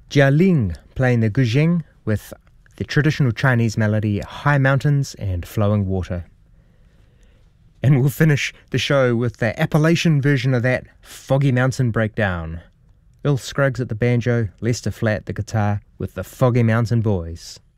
Jia Ling playing the guzheng with the traditional Chinese melody High Mountains and Flowing Water. And we'll finish the show with the Appalachian version of that, Foggy Mountain Breakdown. Earl Scruggs at the banjo, Lester Flatt at the guitar with the Foggy Mountain Boys.